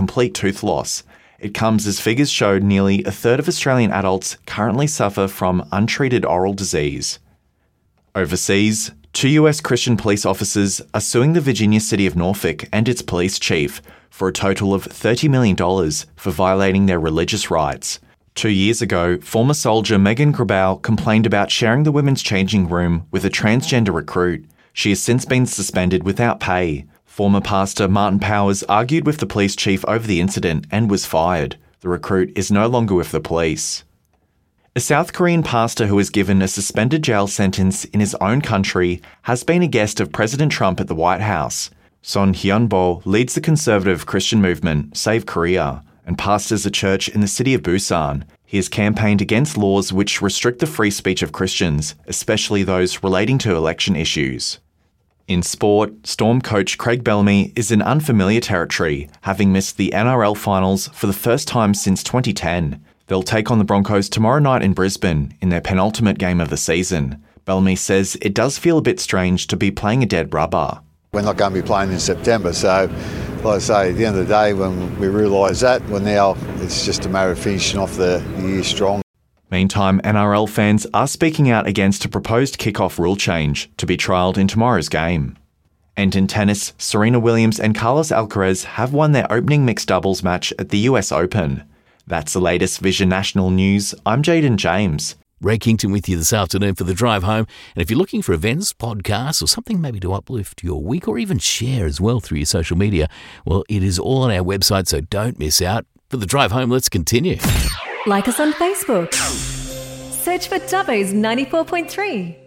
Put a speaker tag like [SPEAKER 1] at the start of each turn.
[SPEAKER 1] complete tooth loss. It comes as figures showed nearly a third of Australian adults currently suffer from untreated oral disease. Overseas, 2 US Christian police officers are suing the Virginia city of Norfolk and its police chief for a total of $30 million for violating their religious rights. 2 years ago, former soldier Megan Grabau complained about sharing the women's changing room with a transgender recruit. She has since been suspended without pay. Former pastor Martin Powers argued with the police chief over the incident and was fired. The recruit is no longer with the police. A South Korean pastor who was given a suspended jail sentence in his own country has been a guest of President Trump at the White House. Son Hyun-bo leads the conservative Christian movement Save Korea and pastors a church in the city of Busan. He has campaigned against laws which restrict the free speech of Christians, especially those relating to election issues. In sport, Storm coach Craig Bellamy is in unfamiliar territory, having missed the NRL finals for the first time since 2010. They'll take on the Broncos tomorrow night in Brisbane in their penultimate game of the season. Bellamy says it does feel a bit strange to be playing a dead rubber.
[SPEAKER 2] We're not going to be playing in September, so like I say, at the end of the day, when we realise that, well, now it's just a matter of finishing off the year strong.
[SPEAKER 1] Meantime, NRL fans are speaking out against a proposed kick-off rule change to be trialled in tomorrow's game. And in tennis, Serena Williams and Carlos Alcaraz have won their opening mixed doubles match at the US Open. That's the latest Vision National News. I'm Jaden James.
[SPEAKER 3] Ray Kington with you this afternoon for the drive home. And if you're looking for events, podcasts, or something maybe to uplift your week or even share as well through your social media, well, it is all on our website, so don't miss out. For the drive home, let's continue.
[SPEAKER 4] Like us on Facebook. Search for Dubbo's 94.3.